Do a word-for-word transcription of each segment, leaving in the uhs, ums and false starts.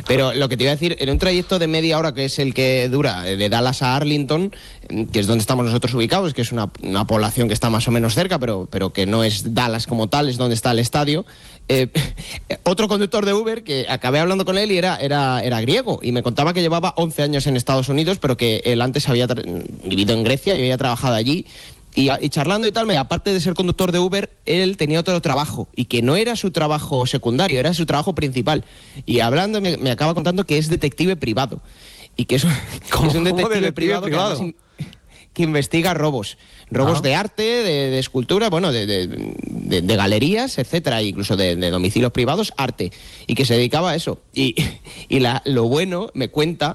Pero lo que te iba a decir, en un trayecto de media hora, que es el que dura de Dallas a Arlington, que es donde estamos nosotros ubicados, que es una, una población que está más o menos cerca, pero, pero que no es Dallas como tal, es donde está el estadio. Eh, otro conductor de Uber, que acabé hablando con él y era, era, era griego, y me contaba que llevaba once años en Estados Unidos, pero que él antes había vivido en Grecia y había trabajado allí. Y, y charlando y tal, me, aparte de ser conductor de Uber, él tenía otro trabajo, y que no era su trabajo secundario, era su trabajo principal. Y hablando, me, me acaba contando que es detective privado. Y que es, que es un detective, detective privado, privado? Que, que investiga robos. Robos ah. de arte, de, de escultura, bueno, de, de, de, de galerías, etcétera, incluso de, de domicilios privados, arte. Y que se dedicaba a eso. Y, y la, lo bueno, me cuenta...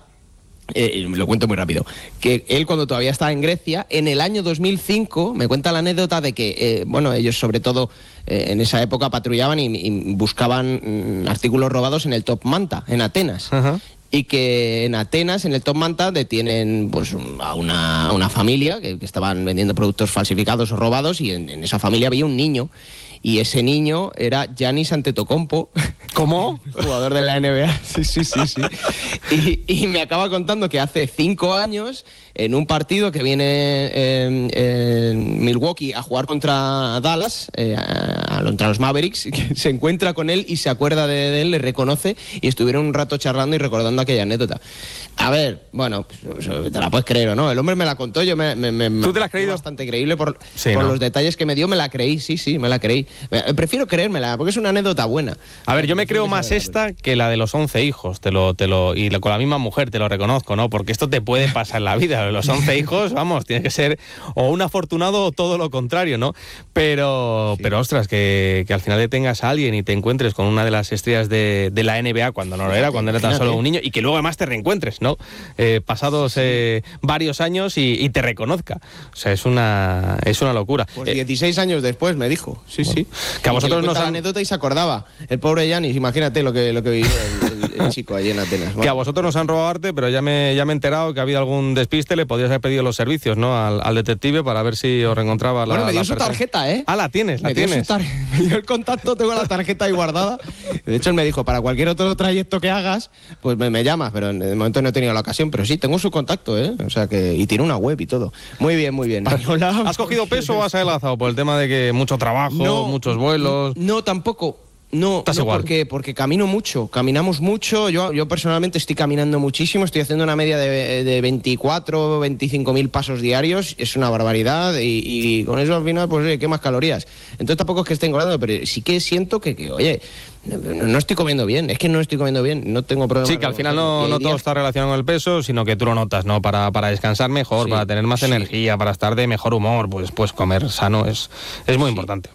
Eh, lo cuento muy rápido, que él cuando todavía estaba en Grecia, en el año dos mil cinco, me cuenta la anécdota de que, eh, bueno, ellos sobre todo eh, en esa época patrullaban y, y buscaban mm, artículos robados en el Top Manta, en Atenas. Uh-huh. Y que en Atenas, en el Top Manta, detienen pues a una, a una familia que, que estaban vendiendo productos falsificados o robados, y en, en esa familia había un niño. Y ese niño era Giannis Antetokounmpo. ¿Cómo? Jugador de la N B A. Sí, sí, sí, sí. Y, y me acaba contando que hace cinco años, en un partido que viene eh, eh, Milwaukee a jugar contra Dallas, eh, a, a, contra los Mavericks, se encuentra con él y se acuerda de, de él, le reconoce, y estuvieron un rato charlando y recordando aquella anécdota. A ver, bueno, pues, te la puedes creer o no. El hombre me la contó, yo me... me, me ¿Tú te la has creído? Bastante creíble por, sí, por ¿no? los detalles que me dio, me la creí, sí, sí, me la creí. Prefiero creérmela, porque es una anécdota buena. A ver, yo me creo más esta que la de los once hijos, te lo, te lo, y con la misma mujer, te lo reconozco, ¿no? Porque esto te puede pasar en la vida. Los once hijos, vamos, tienes que ser o un afortunado o todo lo contrario, ¿no? Pero, sí. pero ostras, que, que al final te tengas a alguien y te encuentres con una de las estrellas de, de la N B A cuando no lo era, cuando era tan solo un niño, y que luego además te reencuentres, ¿no? Eh, pasados eh, varios años y, y te reconozca. O sea, es una, es una locura. Pues dieciséis años después me dijo, sí, bueno, sí. Que a vosotros nos han... han... la anécdota y se acordaba. El pobre Giannis, imagínate lo que, lo que vivió el, el, el chico allí en Atenas. Bueno. Que a vosotros nos han robado arte, pero ya me, ya me he enterado que ha habido algún despiste, le podrías haber pedido los servicios, ¿no? Al, al detective para ver si os reencontraba la Bueno, me dio la su persona. tarjeta, ¿eh? Ah, la tienes, la me tienes. Dio tar... me dio el contacto, tengo la tarjeta ahí guardada. De hecho, él me dijo, para cualquier otro trayecto que hagas, pues me, me llamas, pero en el momento no he tenido la ocasión. Pero sí, tengo su contacto, ¿eh? O sea que... Y tiene una web y todo. Muy bien, muy bien. ¿Has cogido peso o has adelgazado por el tema de que mucho trabajo, no, muchos vuelos? No, tampoco. No, no porque, porque camino mucho, caminamos mucho. Yo, yo personalmente estoy caminando muchísimo, estoy haciendo una media de, de veinticuatro, veinticinco mil pasos diarios, es una barbaridad, y, y con eso al final, pues oye, ¿qué más calorías? Entonces tampoco es que esté engordando, pero sí que siento que, que oye, no, no estoy comiendo bien, es que no estoy comiendo bien, no tengo problema. Sí, que al final no, no todo está relacionado con el peso, sino que tú lo notas, ¿no? Para, para descansar mejor, sí, para tener más sí. energía, para estar de mejor humor, pues, pues comer sano es, es muy sí. importante.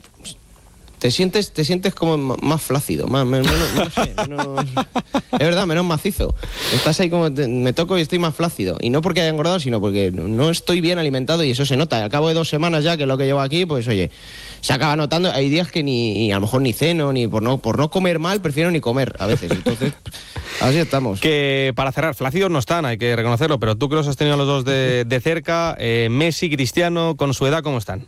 Te sientes, te sientes como más flácido, más, menos, no sé, menos, es verdad, menos macizo. Estás ahí como, te, me toco y estoy más flácido. Y no porque haya engordado, sino porque no estoy bien alimentado, y eso se nota. Al cabo de dos semanas ya, que es lo que llevo aquí, pues oye, se acaba notando. Hay días que ni, a lo mejor ni ceno, ni por no, por no comer mal, prefiero ni comer a veces. Entonces, así estamos. Que para cerrar, flácidos no están, hay que reconocerlo, pero tú que los has tenido los dos de, de cerca, eh, Messi, Cristiano, con su edad, ¿cómo están?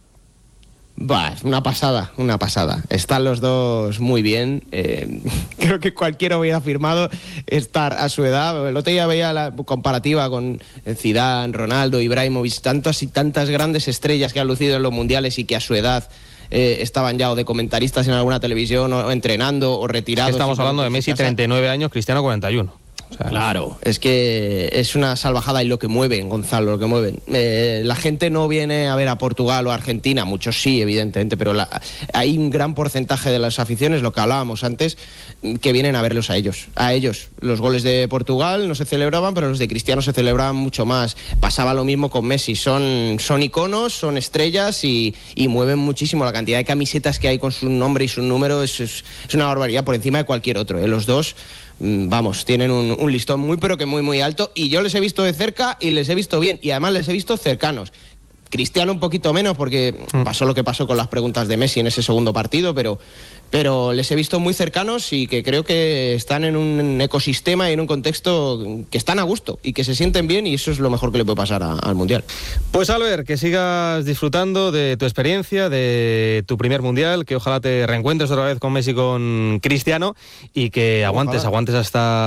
Bah, una pasada, una pasada. Están los dos muy bien. Eh, creo que cualquiera hubiera afirmado estar a su edad. El otro día veía la comparativa con Zidane, Ronaldo, Ibrahimovic, tantas y tantas grandes estrellas que han lucido en los mundiales y que a su edad eh, estaban ya o de comentaristas en alguna televisión, o entrenando, o retirados. Estamos hablando de Messi, treinta y nueve años, Cristiano, cuarenta y uno. O sea, claro, es que es una salvajada, y lo que mueven, Gonzalo, lo que mueven. Eh, la gente no viene a ver a Portugal o a Argentina, muchos sí, evidentemente, pero la, hay un gran porcentaje de las aficiones, lo que hablábamos antes, que vienen a verlos a ellos. A ellos. Los goles de Portugal no se celebraban, pero los de Cristiano se celebraban mucho más. Pasaba lo mismo con Messi. Son, son iconos, son estrellas, y, y mueven muchísimo. La cantidad de camisetas que hay con su nombre y su número es, es, es una barbaridad, por encima de cualquier otro. ¿eh? Los dos, vamos, tienen un, un listón muy pero que muy muy alto, y yo les he visto de cerca y les he visto bien, y además les he visto cercanos. Cristiano un poquito menos porque pasó lo que pasó con las preguntas de Messi en ese segundo partido, pero, pero les he visto muy cercanos, y que creo que están en un ecosistema y en un contexto que están a gusto y que se sienten bien, y eso es lo mejor que le puede pasar a, al Mundial. Pues Albert, que sigas disfrutando de tu experiencia, de tu primer Mundial, que ojalá te reencuentres otra vez con Messi, con Cristiano, y que aguantes, ojalá. aguantes hasta